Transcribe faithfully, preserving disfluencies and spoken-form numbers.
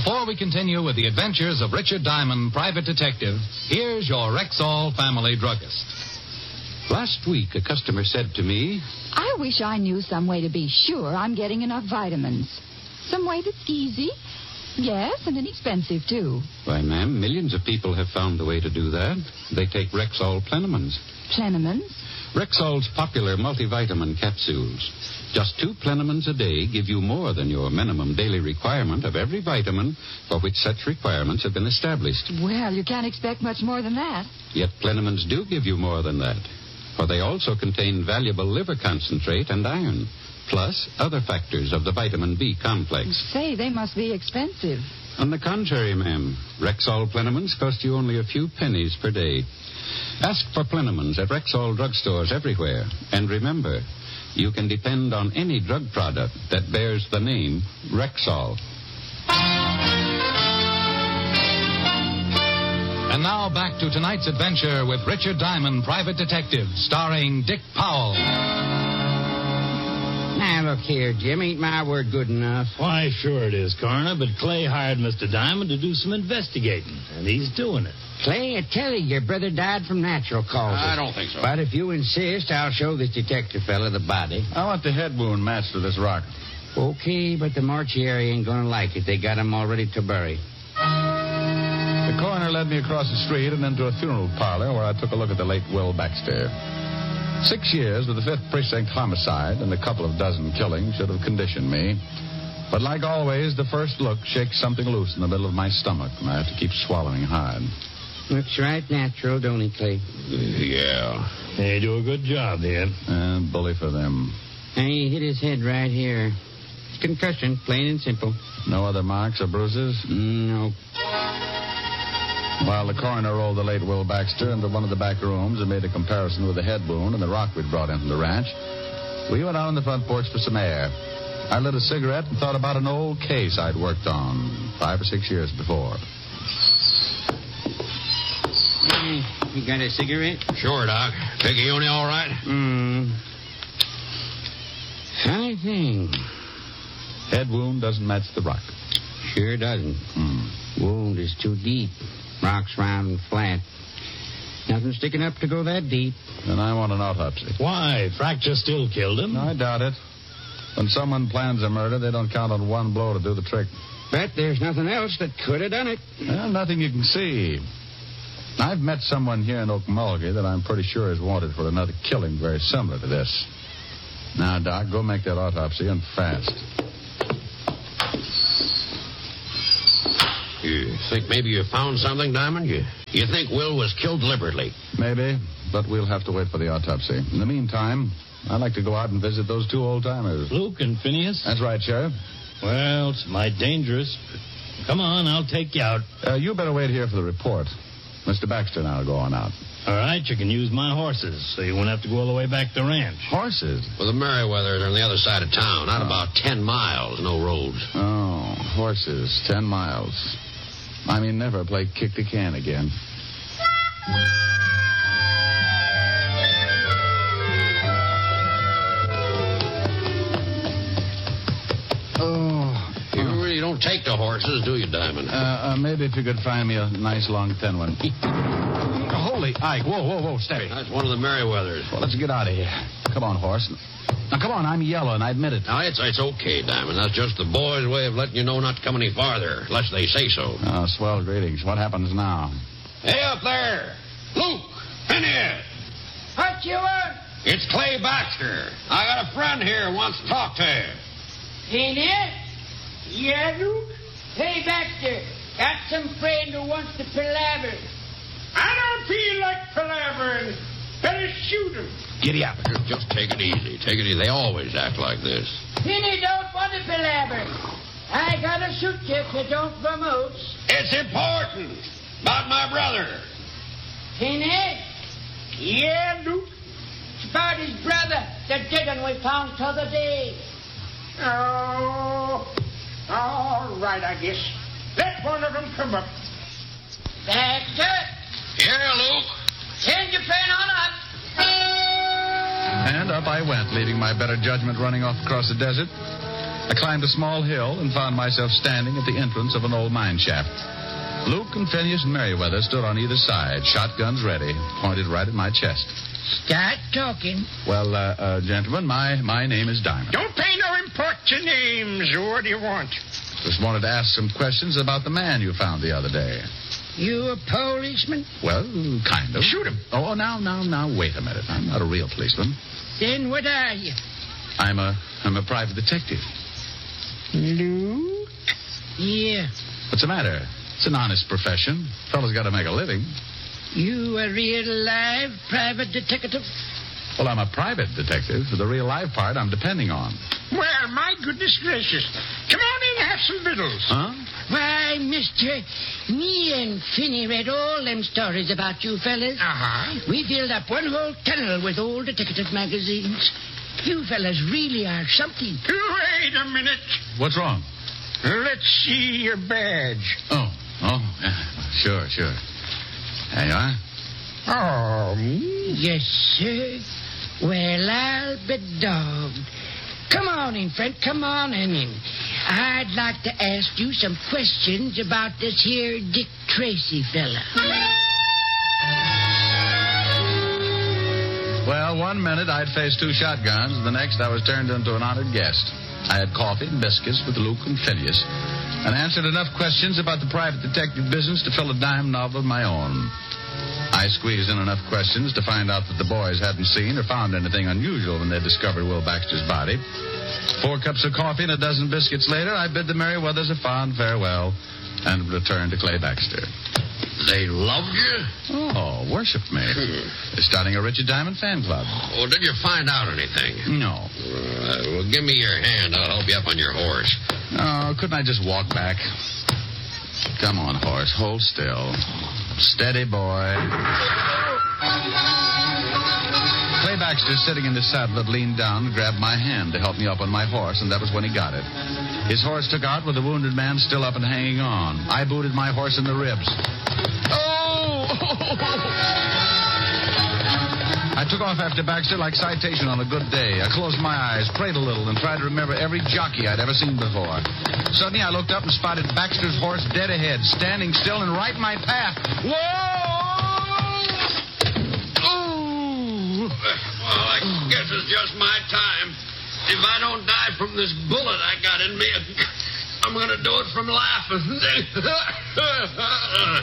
Before we continue with the adventures of Richard Diamond, private detective, here's your Rexall family druggist. Last week, a customer said to me, I wish I knew some way to be sure I'm getting enough vitamins. Some way that's easy. Yes, and inexpensive, too. Why, ma'am, millions of people have found the way to do that. They take Rexall Plenamins. Plenamins? Rexall's popular multivitamin capsules. Just two Plenamins a day give you more than your minimum daily requirement of every vitamin for which such requirements have been established. Well, you can't expect much more than that. Yet Plenamins do give you more than that, for they also contain valuable liver concentrate and iron, plus other factors of the vitamin B complex. Say, they must be expensive. On the contrary, ma'am, Rexall Plenamins cost you only a few pennies per day. Ask for Plenamins at Rexall drugstores everywhere. And remember, you can depend on any drug product that bears the name Rexall. And now back to tonight's adventure with Richard Diamond, private detective, starring Dick Powell. Now, look here, Jim. Ain't my word good enough? Why, sure it is, Coroner, but Clay hired Mister Diamond to do some investigating, and he's doing it. Clay, I tell you, your brother died from natural causes. I don't think so. But if you insist, I'll show this detective fella the body. I want the head wound matched to this rock. Okay, but the mortuary ain't gonna like it. They got him all ready to bury. The coroner led me across the street and into a funeral parlor where I took a look at the late Will Baxter. Six years with the fifth Precinct homicide and a couple of dozen killings should have conditioned me. But like always, the first look shakes something loose in the middle of my stomach, and I have to keep swallowing hard. Looks right natural, don't he, Clay? Yeah. They do a good job here. Uh, bully for them. And he hit his head right here. It's concussion, plain and simple. No other marks or bruises? No. While the coroner rolled the late Will Baxter into one of the back rooms and made a comparison with the head wound and the rock we'd brought in from the ranch, we went out on the front porch for some air. I lit a cigarette and thought about an old case I'd worked on five or six years before. Hey, you got a cigarette? Sure, Doc. Picayune all right? Hmm. Funny thing. Head wound doesn't match the rock. Sure doesn't. Hmm. Wound is too deep. Rock's round and flat. Nothing sticking up to go that deep. Then I want an autopsy. Why? Fracture still killed him. No, I doubt it. When someone plans a murder, they don't count on one blow to do the trick. But there's nothing else that could have done it. Well, nothing you can see. I've met someone here in Okmulgee that I'm pretty sure is wanted for another killing very similar to this. Now, Doc, go make that autopsy, and fast. You think maybe you found something, Diamond? You, you think Will was killed deliberately? Maybe, but we'll have to wait for the autopsy. In the meantime, I'd like to go out and visit those two old-timers. Luke and Phineas? That's right, Sheriff. Well, it's mighty dangerous. Come on, I'll take you out. Uh, you better wait here for the report. Mister Baxter and I'll go on out. All right, you can use my horses, so you won't have to go all the way back to the ranch. Horses? Well, the Merriweathers are on the other side of town, not Oh. about ten miles, no roads. Oh, horses, ten miles. I mean, never play kick the can again. Oh. You really don't take the horses, do you, Diamond? Uh, uh, maybe if you could find me a nice long thin one. Holy Ike, whoa, whoa, whoa, steady. That's one of the Merriweathers. Well, let's get out of here. Come on, horse. Now, come on, I'm yellow, and I admit it. Now, it's, it's okay, Diamond. That's just the boys' way of letting you know not to come any farther, unless they say so. Oh, swell greetings. What happens now? Hey, up there! Luke! Phineas! What you want? It's Clay Baxter. I got a friend here who wants to talk to you. Phineas? Yeah, Luke? Hey, Baxter, got some friend who wants to palaver. I don't feel like palavering. Better shoot him. Giddy up. Just take it easy. Take it easy. They always act like this. Phineas don't want to palaver. I got a suitcase that don't promote. It's important. About my brother. Phineas? Yeah, Luke? It's about his brother, the dead one we found t'other day. Oh, all right, I guess. Let one of them come up. Baxter? Yeah, Luke? Send your friend on up. And up I went, leaving my better judgment running off across the desert. I climbed a small hill and found myself standing at the entrance of an old mine shaft. Luke and Phineas and Merriweather stood on either side, shotguns ready, pointed right at my chest. Start talking. Well, uh, uh, gentlemen, my, my name is Diamond. Don't pay no import to names. What do you want? Just wanted to ask some questions about the man you found the other day. You a policeman? Well, kind of. Shoot him. Oh, now, now, now, wait a minute. I'm not a real policeman. Then what are you? I'm a, I'm a private detective. Luke? Yeah. What's the matter? It's an honest profession. Fellow's got to make a living. You a real live private detective? Well, I'm a private detective. For the real live part, I'm depending on. Well, my goodness gracious. Come on in and have some victuals. Huh? Why, mister, me and Finney read all them stories about you fellas. Uh-huh. We filled up one whole tunnel with old detective magazines. You fellas really are something. Wait a minute. What's wrong? Let's see your badge. Oh, oh, yeah. Sure, sure. There you are. Oh, yes, sir. Well, I'll be dogged. Come on in, friend. Come on in. I'd like to ask you some questions about this here Dick Tracy fella. Well, one minute I'd faced two shotguns, and the next I was turned into an honored guest. I had coffee and biscuits with Luke and Phineas, and answered enough questions about the private detective business to fill a dime novel of my own. I squeezed in enough questions to find out that the boys hadn't seen or found anything unusual when they discovered Will Baxter's body. Four cups of coffee and a dozen biscuits later, I bid the Merriweathers a fond farewell and returned to Clay Baxter. They loved you? Oh, worshipped me. They're starting a Richard Diamond fan club. Oh, did you find out anything? No. Uh, well, give me your hand. I'll help you up on your horse. Oh, couldn't I just walk back? Come on, horse. Hold still. Steady, boy. Clay Baxter, sitting in the saddle, had leaned down and grabbed my hand to help me up on my horse, and that was when he got it. His horse took out with the wounded man still up and hanging on. I booted my horse in the ribs. Oh! I took off after Baxter like citation on a good day. I closed my eyes, prayed a little, and tried to remember every jockey I'd ever seen before. Suddenly, I looked up and spotted Baxter's horse dead ahead, standing still and right in my path. Whoa! Well, I guess it's just my time. If I don't die from this bullet I got in me, I'm going to do it from laughing.